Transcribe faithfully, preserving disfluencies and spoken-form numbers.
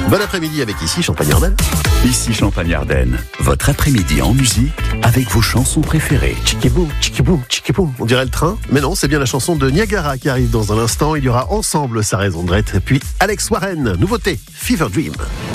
Bon après-midi avec ici Champagne-Ardenne. Ici Champagne-Ardenne, votre après-midi en musique avec vos chansons préférées. Tchikiboum, tchikiboum, tchikiboum. On dirait le train, mais non, c'est bien la chanson de Niagara qui arrive dans un instant. Il y aura Ensemble, sa raison d'être. Puis Alex Warren, nouveauté, Fever Dream.